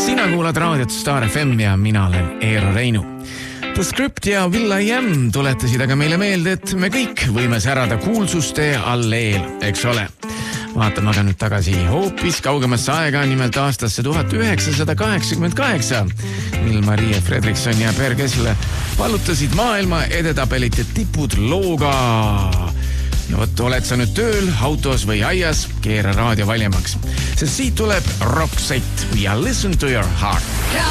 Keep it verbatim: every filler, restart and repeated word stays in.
Sina kuulad raadiot Star F M ja mina olen Eero Reinu. The Script ja Will I Am tuletasid aga meile meelde, et me kõik võime särada kuulsuste alleel, eks ole. Vaatame aga nüüd tagasi hoopis kaugemasse aega, nimelt aastasse tuhat üheksasada kaheksakümmend kaheksa, mil Maria Fredriksson ja Per Kessler vallutasid maailma edetabelite tipud looga. Ja võt, oled sa nüüd tööl, autos või aias, keera raadio valjemaks. Sest siit tuleb rock set. We are listen to your heart.